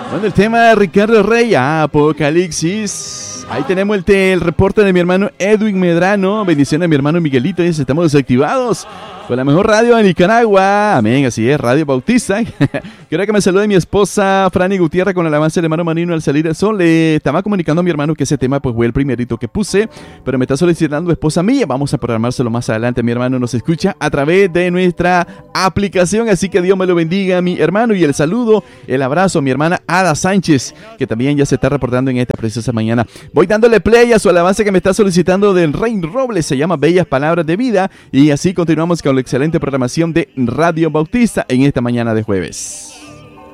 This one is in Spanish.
Bueno, el tema de Ricardo Rey, Apocalipsis. Ahí tenemos el reporte de mi hermano Edwin Medrano. Bendiciones a mi hermano Miguelito. Dice, estamos desactivados con la mejor radio de Nicaragua. Amén, así es, Radio Bautista. Quiero que me salude mi esposa Franny Gutiérrez con el avance del hermano Marino al salir el sol. Le estaba comunicando a mi hermano que ese tema pues fue el primerito que puse, pero me está solicitando esposa mía. Vamos a programárselo más adelante. Mi hermano nos escucha a través de nuestra aplicación, así que Dios me lo bendiga, mi hermano. Y el saludo, el abrazo a mi hermana Ada Sánchez, que también ya se está reportando en esta preciosa mañana. Voy dándole play a su alabanza que me está solicitando del Rey Robles. Se llama Bellas Palabras de Vida. Y así continuamos con la excelente programación de Radio Bautista en esta mañana de jueves.